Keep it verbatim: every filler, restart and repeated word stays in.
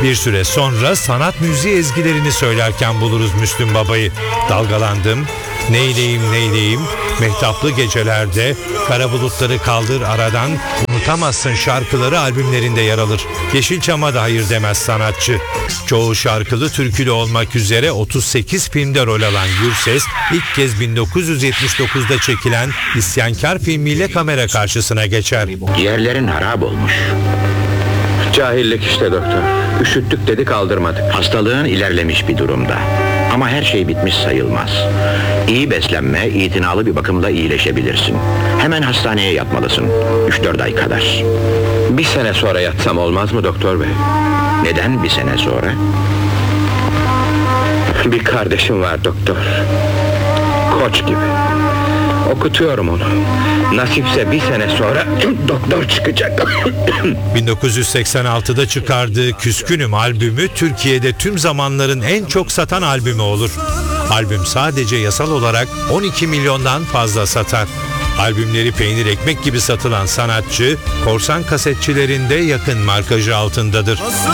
Bir süre sonra sanat müziği ezgilerini söylerken buluruz Müslüm Baba'yı. Dalgalandım, Neyleyim neyleyim, Mehtaplı Gecelerde, Kara Bulutları Kaldır Aradan, Unutamazsın şarkıları albümlerinde yer alır. Yeşilçam'a da hayır demez sanatçı. Çoğu şarkılı türkülü olmak üzere otuz sekiz filmde rol alan Gürses, ilk kez bin dokuz yüz yetmiş dokuzda çekilen İsyankar filmiyle kamera karşısına geçer. Ciğerlerin harap olmuş. Cahillik işte doktor. Üşüttük dedi kaldırmadık. Hastalığın ilerlemiş bir durumda. Ama her şey bitmiş sayılmaz. İyi beslenme, itinalı bir bakımla iyileşebilirsin. Hemen hastaneye yatmalısın. üç dört ay kadar. Bir sene sonra yatsam olmaz mı doktor bey? Neden bir sene sonra? Bir kardeşim var doktor. Koç gibi. Okutuyorum onu. Nasipse bir sene sonra doktor çıkacak. bin dokuz yüz seksen altıda çıkardığı Küskünüm albümü Türkiye'de tüm zamanların en çok satan albümü olur. Albüm sadece yasal olarak on iki milyondan fazla satar. Albümleri peynir ekmek gibi satılan sanatçı, korsan kasetçilerinde yakın markajı altındadır.